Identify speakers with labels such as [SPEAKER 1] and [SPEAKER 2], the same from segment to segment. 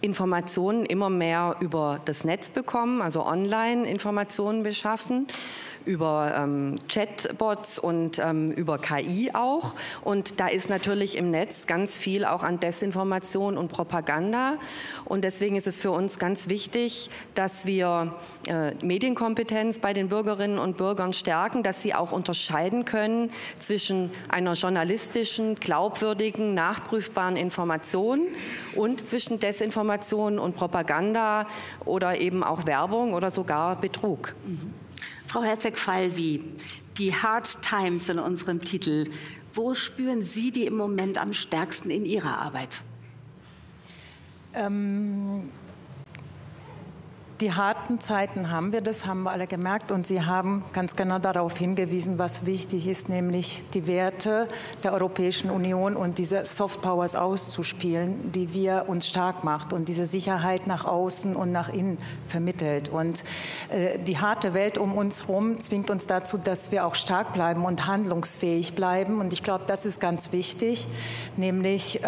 [SPEAKER 1] Informationen immer mehr über das Netz bekommen, also Online-Informationen beschaffen, über Chatbots und über KI auch. Und da ist natürlich im Netz ganz viel auch an Desinformation und Propaganda. Und deswegen ist es für uns ganz wichtig, dass wir Medienkompetenz bei den Bürgerinnen und Bürgern stärken, dass sie auch unterscheiden können zwischen einer journalistischen, glaubwürdigen, nachprüfbaren Information und zwischen Desinformation und Propaganda oder eben auch Werbung oder sogar Betrug.
[SPEAKER 2] Frau Herzeg-Falwy, die Hard Times in unserem Titel. Wo spüren Sie die im Moment am stärksten in Ihrer Arbeit?
[SPEAKER 3] Die harten Zeiten haben wir, das haben wir alle gemerkt. Und Sie haben ganz genau darauf hingewiesen, was wichtig ist, nämlich die Werte der Europäischen Union und diese Soft Powers auszuspielen, die wir uns stark macht und diese Sicherheit nach außen und nach innen vermittelt. Und die harte Welt um uns herum zwingt uns dazu, dass wir auch stark bleiben und handlungsfähig bleiben. Und ich glaube, das ist ganz wichtig, nämlich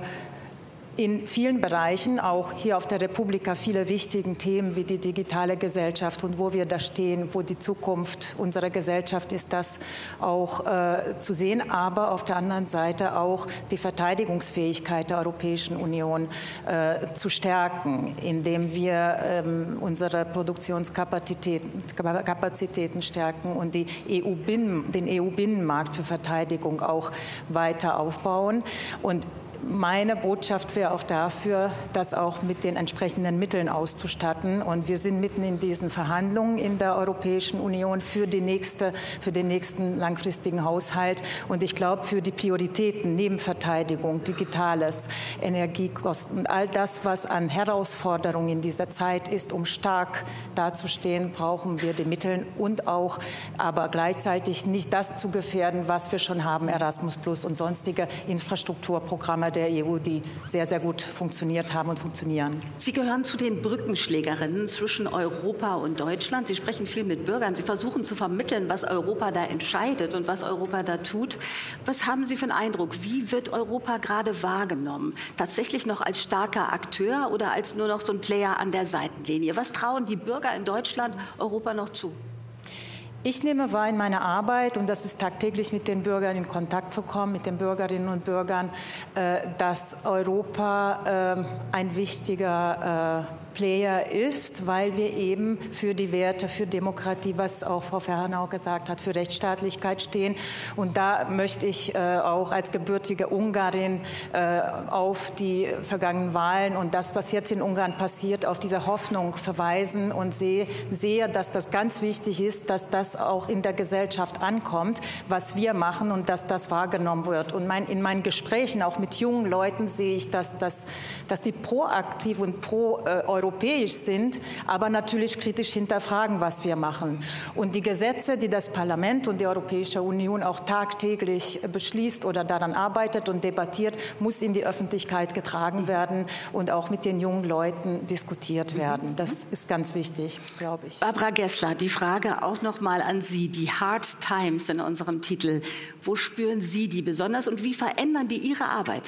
[SPEAKER 3] in vielen Bereichen, auch hier auf der Republika, viele wichtigen Themen wie die digitale Gesellschaft und wo wir da stehen, wo die Zukunft unserer Gesellschaft ist, das auch zu sehen, aber auf der anderen Seite auch die Verteidigungsfähigkeit der Europäischen Union zu stärken, indem wir unsere Produktionskapazitäten stärken und den EU-Binnenmarkt für Verteidigung auch weiter aufbauen. Und meine Botschaft wäre auch dafür, das auch mit den entsprechenden Mitteln auszustatten. Und wir sind mitten in diesen Verhandlungen in der Europäischen Union für den nächsten langfristigen Haushalt. Und ich glaube, für die Prioritäten neben Verteidigung, Digitales, Energiekosten, all das, was an Herausforderungen in dieser Zeit ist, um stark dazustehen, brauchen wir die Mittel und auch, aber gleichzeitig nicht das zu gefährden, was wir schon haben, Erasmus Plus und sonstige Infrastrukturprogramme der EU, die sehr, sehr gut funktioniert haben und funktionieren.
[SPEAKER 2] Sie gehören zu den Brückenschlägerinnen zwischen Europa und Deutschland. Sie sprechen viel mit Bürgern. Sie versuchen zu vermitteln, was Europa da entscheidet und was Europa da tut. Was haben Sie für einen Eindruck? Wie wird Europa gerade wahrgenommen? Tatsächlich noch als starker Akteur oder als nur noch so ein Player an der Seitenlinie? Was trauen die Bürger in Deutschland Europa noch zu?
[SPEAKER 3] Ich nehme wahr in meiner Arbeit, und das ist tagtäglich mit den Bürgern in Kontakt zu kommen, mit den Bürgerinnen und Bürgern, dass Europa ein wichtiger Player ist, weil wir eben für die Werte, für Demokratie, was auch Frau Fernau gesagt hat, für Rechtsstaatlichkeit stehen. Und da möchte ich auch als gebürtige Ungarin auf die vergangenen Wahlen und das, was jetzt in Ungarn passiert, auf diese Hoffnung verweisen und sehe, dass das ganz wichtig ist, dass das auch in der Gesellschaft ankommt, was wir machen und dass das wahrgenommen wird. Und in meinen Gesprächen auch mit jungen Leuten sehe ich, dass die proaktiv und pro-europäisch sind, aber natürlich kritisch hinterfragen, was wir machen. Und die Gesetze, die das Parlament und die Europäische Union auch tagtäglich beschließt oder daran arbeitet und debattiert, muss in die Öffentlichkeit getragen werden und auch mit den jungen Leuten diskutiert werden. Das ist ganz wichtig, glaube ich.
[SPEAKER 2] Barbara Gessler, die Frage auch noch mal an Sie. Die Hard Times in unserem Titel. Wo spüren Sie die besonders und wie verändern die Ihre Arbeit?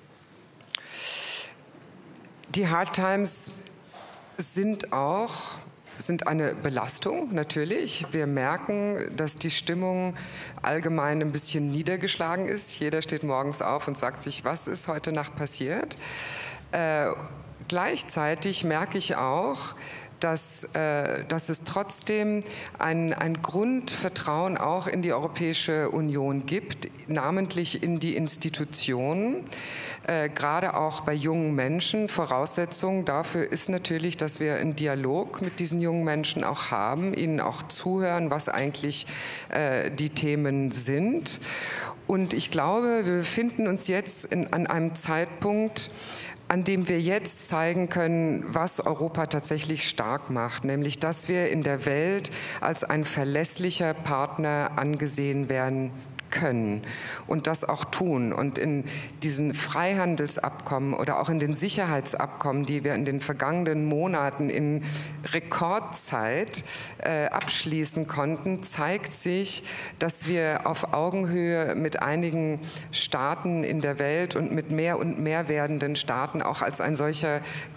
[SPEAKER 4] Die Hard Times sind eine Belastung, natürlich. Wir merken, dass die Stimmung allgemein ein bisschen niedergeschlagen ist. Jeder steht morgens auf und sagt sich, was ist heute Nacht passiert? Gleichzeitig merke ich auch, dass es trotzdem ein Grundvertrauen auch in die Europäische Union gibt, namentlich in die Institutionen, gerade auch bei jungen Menschen. Voraussetzung dafür ist natürlich, dass wir einen Dialog mit diesen jungen Menschen auch haben, ihnen auch zuhören, was eigentlich die Themen sind. Und ich glaube, wir befinden uns jetzt an einem Zeitpunkt, an dem wir jetzt zeigen können, was Europa tatsächlich stark macht, nämlich dass wir in der Welt als ein verlässlicher Partner angesehen werden können und das auch tun. Und in diesen Freihandelsabkommen oder auch in den Sicherheitsabkommen, die wir in den vergangenen Monaten in Rekordzeit abschließen konnten, zeigt sich, dass wir auf Augenhöhe mit einigen Staaten in der Welt und mit mehr werdenden Staaten auch als ein solcher